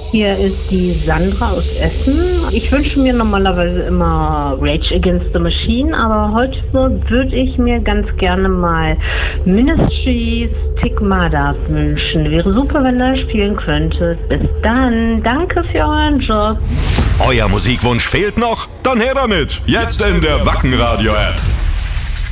Hier ist die Sandra aus Essen. Ich wünsche mir normalerweise immer Rage Against the Machine, aber heute würde ich mir ganz gerne mal Ministries Stigmata wünschen. Wäre super, wenn ihr spielen könntet. Bis dann. Danke für euren Job. Euer Musikwunsch fehlt noch? Dann her damit. Jetzt in der Wacken Radio App.